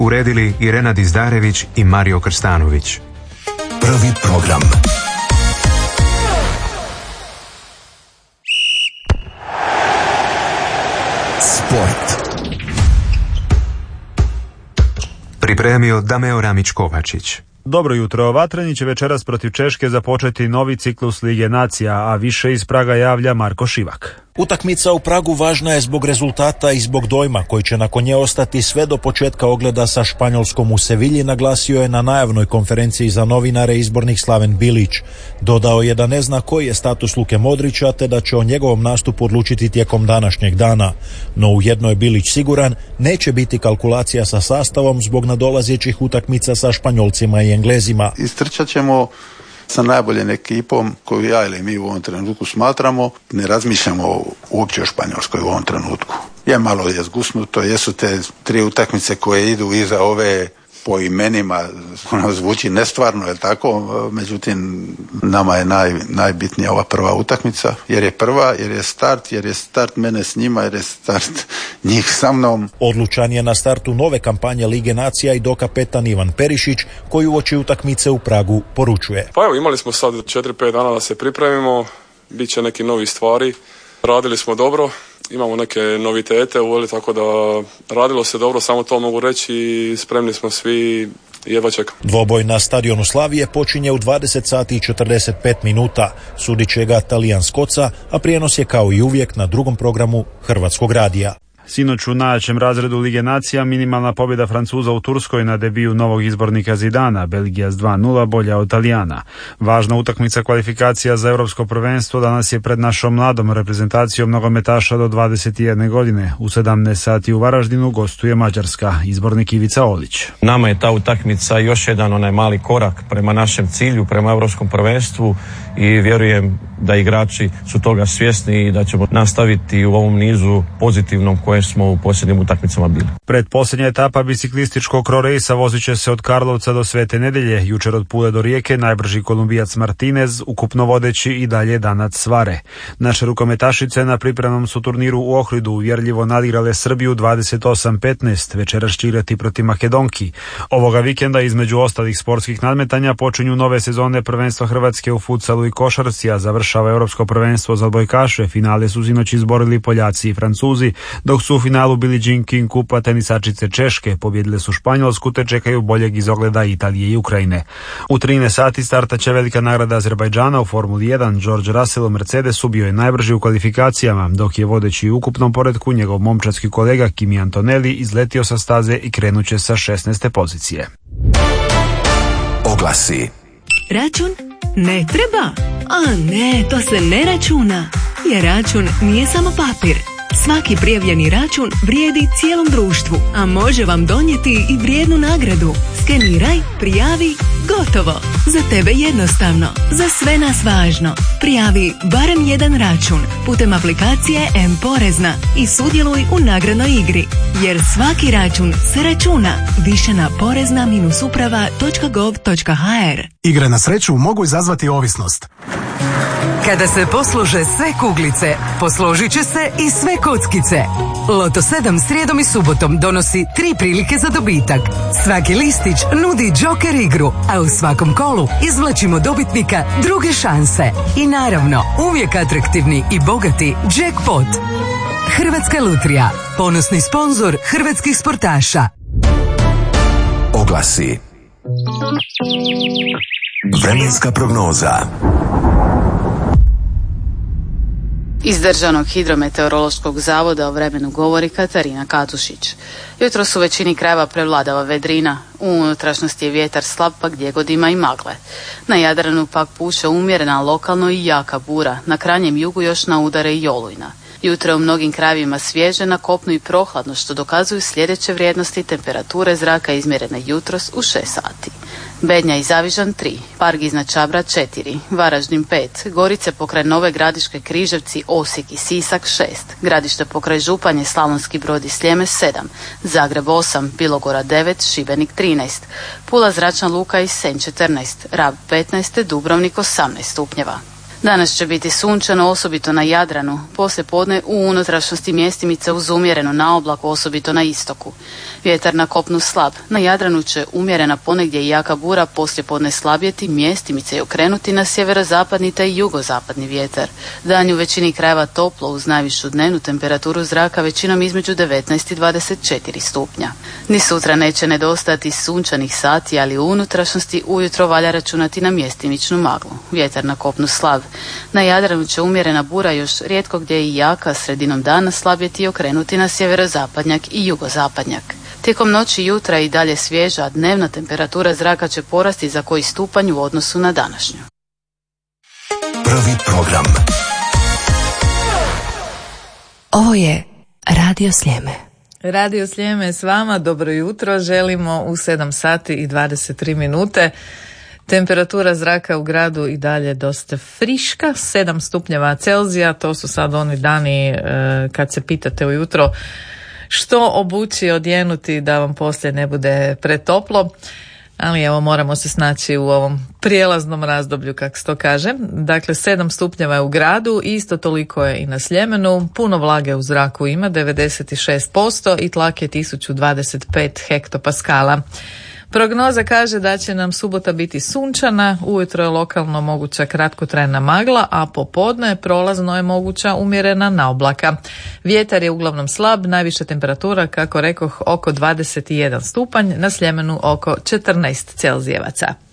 Uredili Irena Dizdarević i Mario Krstanović. Prvi program. Sport. Pripremio Dameo Ramić-Kovačić. Dobro jutro, Vatreni će večeras protiv Češke započeti novi ciklus Lige nacija, a više iz Praga javlja Marko Šivak. Utakmica u Pragu važna je zbog rezultata i zbog dojma koji će nakon nje ostati sve do početka ogleda sa Španjolskom u Sevilji, naglasio je na najavnoj konferenciji za novinare izbornik Slaven Bilić. Dodao je da ne zna koji je status Luke Modrića, te da će o njegovom nastupu odlučiti tijekom današnjeg dana. No u jedno je Bilić siguran, neće biti kalkulacija sa sastavom zbog nadolazećih utakmica sa Španjolcima i Englezima. Istrčat ćemo sa najboljom ekipom koju ja ili mi u ovom trenutku smatramo. Ne razmišljamo uopće o Španjolskoj u ovom trenutku. Je malo je zgusnuto, jesu te 3 utakmice koje idu iza ove po imenima, ono zvuči nestvarno, je tako? Međutim, nama je najbitnija ova prva utakmica, jer je prva, jer je start mene s njima, jer je start njih sa mnom. Odlučan je na startu nove kampanje Lige nacija i dokapetan Ivan Perišić, koji uoči utakmice u Pragu poručuje. Pa evo, imali smo sad 4-5 dana da se pripremimo, bit će neki novi stvari, radili smo dobro. Imamo neke novitete uveli, tako da radilo se dobro, samo to mogu reći i spremni smo svi, jedva čekam. Dvoboj na stadionu Slavije počinje u 20 sati i 45 minuta. Sudit će ga Talijan Skoca, a prijenos je kao i uvijek na drugom programu Hrvatskog radija. Sinoć u najjačem razredu Lige nacija minimalna pobjeda Francuza u Turskoj na debiju novog izbornika Zidana, Belgija s 2:0 bolja od Talijana. Važna utakmica kvalifikacija za europsko prvenstvo danas je pred našom mladom reprezentacijom nogometaša do 21 godine. U 17 sati u Varaždinu gostuje Mađarska, izbornik Ivica Olić. Nama je ta utakmica još jedan onaj mali korak prema našem cilju, prema europskom prvenstvu i vjerujem da igrači su toga svjesni i da ćemo nastaviti u ovom nizu pozitivnom koje smo u posljednjim utakmicama bili. Predposljednja etapa biciklističkog Cro-Racea vozit će se od Karlovca do Svete Nedelje. Jučer od Pule do Rijeke najbrži Kolumbijac Martinez, ukupno vodeći i dalje Danac Svare. Naše rukometašice na pripremnom su turniru u Ohridu uvjerljivo nadigrale Srbiju 28-15, večeras će igrati protiv Makedonki. Ovoga vikenda između ostalih sportskih nadmetanja počinju nove sezone prvenstva Hrvatske u futsalu i košarci, a završava europsko prvenstvo za odbojkaše. Finale su sinoć izborili Poljaci i Francuzi, dok su u finalu Billie Jean King kupa tenisačice Češke, pobjedile su Španjolsku te čekaju boljeg izogleda Italije i Ukrajine. U 13 sati starta će velika nagrada Azerbajdžana u Formuli 1. George Russell u Mercedesu bio je najbrži u kvalifikacijama, dok je vodeći u ukupnom poretku njegov momčadski kolega Kimi Antonelli izletio sa staze i krenuće sa 16. pozicije. Oglasi. Račun? Ne treba. A ne, to se ne računa. Jer račun nije samo papir. Svaki prijavljeni račun vrijedi cijelom društvu, a može vam donijeti i vrijednu nagradu. Skeniraj, prijavi, gotovo. Za tebe jednostavno, za sve nas važno. Prijavi barem jedan račun putem aplikacije M-Porezna i sudjeluj u nagradnoj igri. Jer svaki račun se računa. Više na porezna-uprava.gov.hr. Igre na sreću mogu izazvati ovisnost. Kada se poslože sve kuglice, posložit će se i sve kockice. Loto 7 srijedom i subotom donosi 3 prilike za dobitak. Svaki listić nudi džoker igru, a u svakom kolu izvlačimo dobitnika druge šanse. I naravno, uvijek atraktivni i bogati jackpot. Hrvatska lutrija, ponosni sponzor hrvatskih sportaša. Oglasi. Vremenska prognoza. Iz Državnog hidrometeorološkog zavoda o vremenu govori Katarina Katušić. Jutros u većini krajeva prevladava vedrina. U unutrašnjosti je vjetar slab, pa gdje god ima i magle. Na Jadranu pak puše umjerena lokalno i jaka bura. Na krajnjem jugu još na udare i olujna. Jutro je u mnogim krajevima svježe, na kopnu i prohladno, što dokazuju sljedeće vrijednosti temperature zraka izmjerene jutros u 6 sati. Bednja i Zavižan 3, Park iznad Čabra 4, Varaždin 5, Gorice pokraj Nove Gradiške, Križevci, Osijek i Sisak 6, Gradište pokraj Županje, Slavonski Brod i Sljeme 7, Zagreb 8, Bilogora 9, Šibenik 13, Pula, Zračna luka i Senj 14, Rab 15 te Dubrovnik 18 stupnjeva. Danas će biti sunčano, osobito na Jadranu, poslije podne u unutrašnjosti mjestimice uz umjereno na oblaku, osobito na istoku. Vjetar na kopnu slab, na Jadranu će umjerena ponegdje i jaka bura, poslije podne slabjeti, mjestimice i okrenuti na sjeverozapadni te jugozapadni vjetar. Dan u većini krajeva toplo uz najvišu dnevnu temperaturu zraka većinom između 19 i 24 stupnja. Ni sutra neće nedostajati sunčanih sati, ali u unutrašnjosti ujutro valja računati na mjestimičnu maglu. Vjetar na kopnu slab. Na Jadranu će umjerena bura još rijetko gdje i jaka, sredinom dana slabjeti i okrenuti na sjeverozapadnjak i jugozapadnjak. Tijekom noći i jutra i dalje svježa, a dnevna temperatura zraka će porasti za koji stupanj u odnosu na današnju. Prvi program. Ovo je Radio Sljeme. Radio Sljeme s vama, dobro jutro, želimo u 7 sati i 23 minute. Temperatura zraka u gradu i dalje dosta friška, 7 stupnjeva Celzija, to su sad oni dani kad se pitate ujutro što obući, odjenuti da vam poslije ne bude pretoplo. Ali evo, moramo se snaći u ovom prijelaznom razdoblju, kako se to kaže. Dakle, 7 stupnjeva je u gradu, isto toliko je i na Sljemenu, puno vlage u zraku ima, 96% i tlak je 1025 hektopaskala. Prognoza kaže da će nam subota biti sunčana, ujutro je lokalno moguća kratkotrajna magla, a popodne prolazno je moguća umjerena naoblaka. Vjetar je uglavnom slab, najviša temperatura, kako rekoh, oko 21 stupanj, na Sljemenu oko 14 Celzijevaca.